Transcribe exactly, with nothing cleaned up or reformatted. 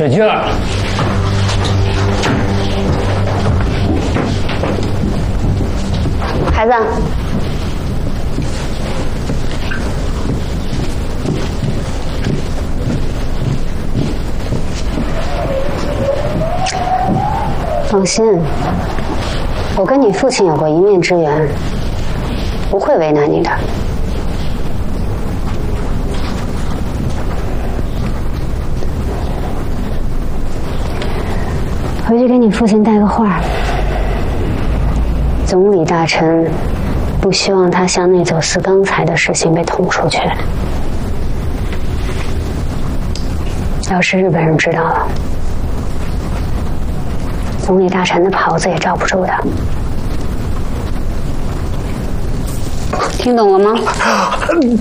使劲儿。 孩子，放心，我跟你父亲有过一面之缘，不会为难你的。回去给你父亲带个话，总理大臣不希望他向内走私钢材的事情被捅出去。要是日本人知道了，总理大臣的袍子也罩不住的。听懂了吗？